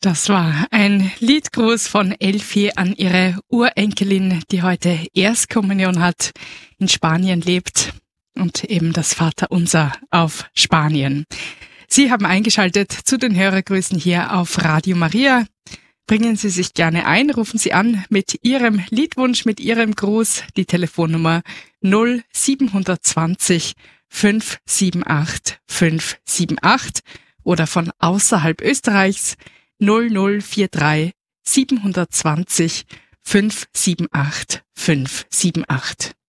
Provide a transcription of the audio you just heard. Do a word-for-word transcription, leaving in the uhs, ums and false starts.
Das war ein Liedgruß von Elfi an ihre Urenkelin, die heute Erstkommunion hat, in Spanien lebt und eben das Vaterunser auf Spanien. Sie haben eingeschaltet zu den Hörergrüßen hier auf Radio Maria. Bringen Sie sich gerne ein, rufen Sie an mit Ihrem Liedwunsch, mit Ihrem Gruß, die Telefonnummer null sieben zwei null fünf sieben acht fünf sieben acht oder von außerhalb Österreichs null null vier drei sieben zwei null fünf sieben acht fünf sieben acht.